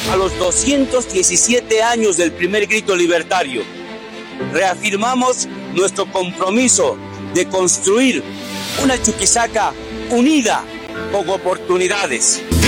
a los 217 años del primer grito libertario. Reafirmamos nuestro compromiso de construir una Chuquisaca unida con oportunidades.